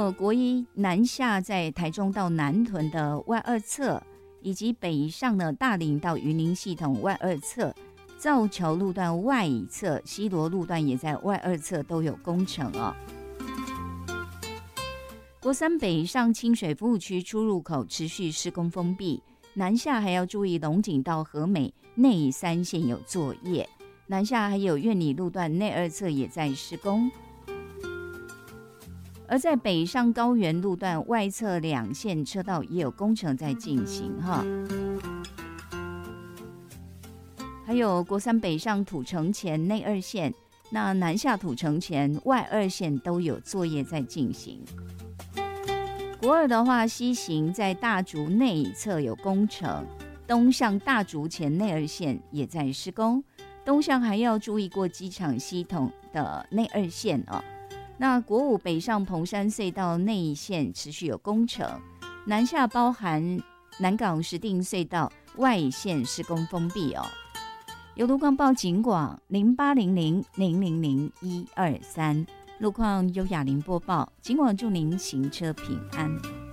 有国一南下在台中到南屯的外二侧，以及北上的大林到云林系统外二侧，造桥路段外一侧、西螺路段也在外二侧都有工程哦。国三北上清水服务区出入口持续施工封闭，南下还要注意龙井到和美内三线有作业，南下还有苑里路段内二侧也在施工。而在北上高原路段外侧两线车道也有工程在进行哈。还有国三北上土城前内二线，那南下土城前外二线都有作业在进行。国二的话，西行在大竹内一侧有工程，东向大竹前内二线也在施工，东向还要注意过机场系统的内二线哦。那国五北上彭山隧道内一线持续有工程，南下包含南港石碇隧道外一线施工封闭哦。有路况报警广0800000123，路况由雅玲播报，警广祝您行车平安。